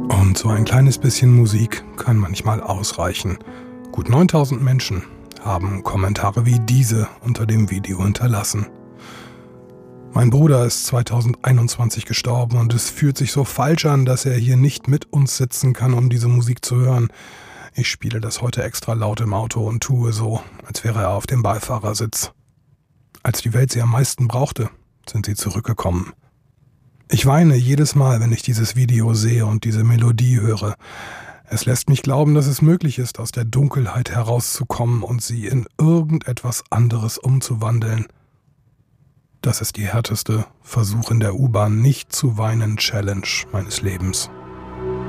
Und so ein kleines bisschen Musik kann manchmal ausreichen. Gut 9000 Menschen haben Kommentare wie diese unter dem Video hinterlassen. Mein Bruder ist 2021 gestorben und es fühlt sich so falsch an, dass er hier nicht mit uns sitzen kann, um diese Musik zu hören. Ich spiele das heute extra laut im Auto und tue so, als wäre er auf dem Beifahrersitz. Als die Welt sie am meisten brauchte, sind sie zurückgekommen. Ich weine jedes Mal, wenn ich dieses Video sehe und diese Melodie höre. Es lässt mich glauben, dass es möglich ist, aus der Dunkelheit herauszukommen und sie in irgendetwas anderes umzuwandeln. Das ist die härteste Versuch in der U-Bahn nicht zu weinen Challenge meines Lebens.